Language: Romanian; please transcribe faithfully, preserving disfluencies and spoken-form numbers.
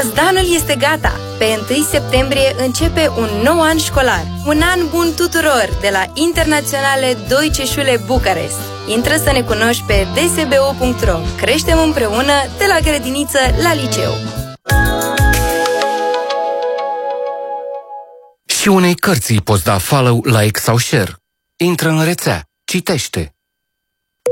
Găzdanul este gata! Pe întâi septembrie începe un nou an școlar. Un an bun tuturor de la Internaționale Deutsche Schule Bukarest. Intră să ne cunoști pe d s b o punct r o. Creștem împreună de la grădiniță la liceu. Și unei cărți îi poți da follow, like sau share. Intră în rețea, citește,